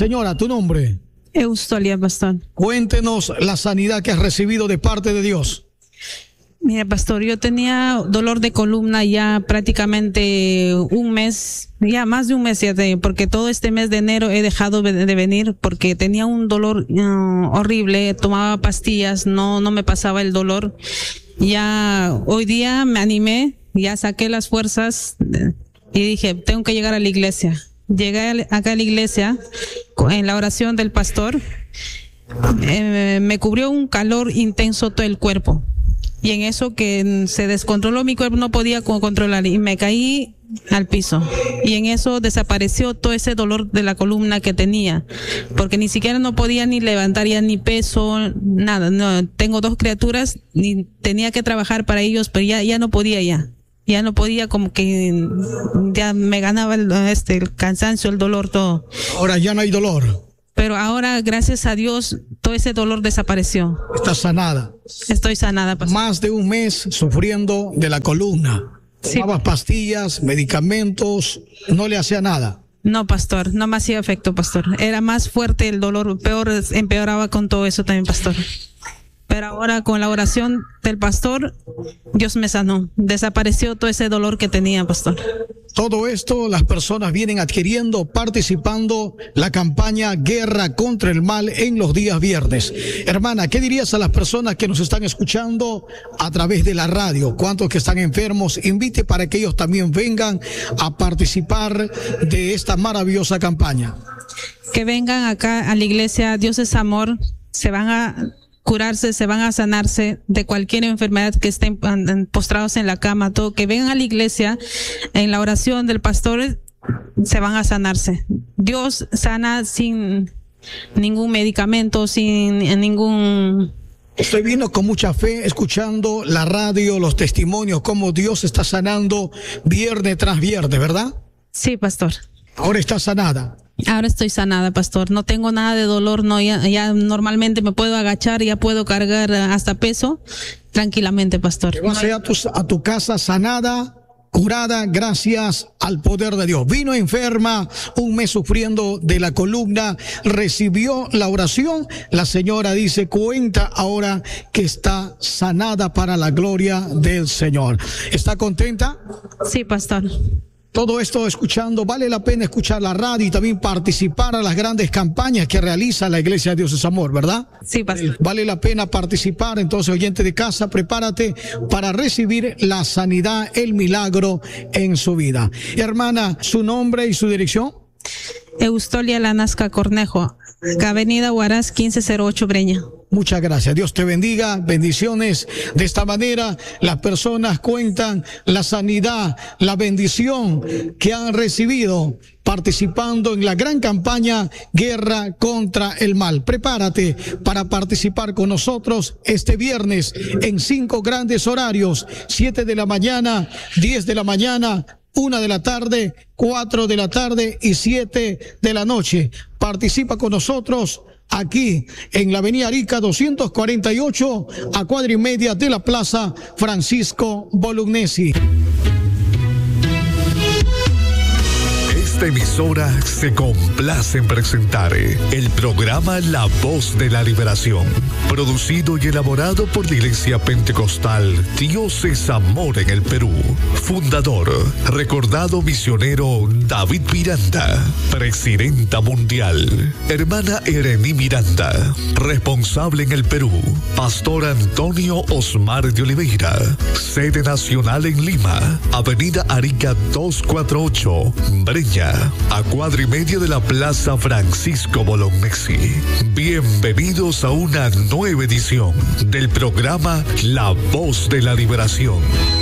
Señora, ¿tu nombre? Eustolia, pastor. Cuéntenos la sanidad que has recibido de parte de Dios. Mira, pastor, yo tenía dolor de columna ya prácticamente un mes, ya más de un mes ya, porque todo este mes de enero he dejado de venir porque tenía un dolor horrible, tomaba pastillas, no me pasaba el dolor. Ya hoy día me animé, ya saqué las fuerzas y dije, tengo que llegar a la iglesia. Llegué acá a la iglesia en la oración del pastor, me cubrió un calor intenso todo el cuerpo. Y en eso que se descontroló mi cuerpo, no podía controlar y me caí al piso. Y en eso desapareció todo ese dolor de la columna que tenía, porque ni siquiera no podía ni levantar ya ni peso, nada. No, tengo 2 criaturas y tenía que trabajar para ellos, pero ya no podía ya no podía, como que ya me ganaba el cansancio, el dolor, todo. Ahora ya no hay dolor. Pero ahora, gracias a Dios, todo ese dolor desapareció. Estás sanada. Estoy sanada, pastor. Más de un mes sufriendo de la columna. Sí. Tomabas pastillas, medicamentos, no le hacía nada. No, pastor, no me hacía efecto, pastor. Era más fuerte el dolor, empeoraba con todo eso también, pastor. Pero ahora con la oración del pastor, Dios me sanó. Desapareció todo ese dolor que tenía, pastor. Todo esto las personas vienen adquiriendo, participando la campaña Guerra contra el Mal en los días viernes. Hermana, ¿qué dirías a las personas que nos están escuchando a través de la radio? ¿Cuántos que están enfermos? Invite para que ellos también vengan a participar de esta maravillosa campaña. Que vengan acá a la iglesia, Dios es amor, se van a curarse, se van a sanarse de cualquier enfermedad que estén postrados en la cama, todo, que vengan a la iglesia, en la oración del pastor, se van a sanarse. Dios sana sin ningún medicamento, sin ningún... Estoy viendo con mucha fe, escuchando la radio, los testimonios, cómo Dios está sanando viernes tras viernes, ¿verdad? Sí, pastor. Ahora está sanada. Ahora estoy sanada, pastor. No tengo nada de dolor, no, ya normalmente me puedo agachar, ya puedo cargar hasta peso tranquilamente, pastor. Que vas a tu casa sanada, curada, gracias al poder de Dios. Vino enferma, un mes sufriendo de la columna, recibió la oración. La señora dice, cuenta ahora que está sanada para la gloria del Señor. ¿Está contenta? Sí, pastor. Todo esto escuchando, vale la pena escuchar la radio y también participar a las grandes campañas que realiza la Iglesia de Dios es Amor, ¿verdad? Sí, pastor. Vale la pena participar, entonces, oyente de casa, prepárate para recibir la sanidad, el milagro en su vida. Hermana, ¿su nombre y su dirección? Eustolia Lanasca Cornejo, Avenida Huaraz 1508 Breña. Muchas gracias. Dios te bendiga. Bendiciones. De esta manera, las personas cuentan la sanidad, la bendición que han recibido participando en la gran campaña Guerra contra el Mal. Prepárate para participar con nosotros este viernes en 5 grandes horarios: 7 de la mañana, 10 de la mañana, 1 de la tarde, 4 de la tarde y 7 de la noche. Participa con nosotros aquí en la avenida Arica 248, a cuadra y media de la Plaza Francisco Bolognesi. Esta emisora se complace en presentar el programa La Voz de la Liberación, producido y elaborado por la Iglesia Pentecostal Dios es Amor en el Perú. Fundador, recordado misionero David Miranda. Presidenta mundial, hermana Erení Miranda. Responsable en el Perú, Pastor Antonio Osmar de Oliveira. Sede nacional en Lima, Avenida Arica 248, Breña, a cuadra y media de la Plaza Francisco Bolognesi. Bienvenidos a una nueva edición del programa La Voz de la Liberación.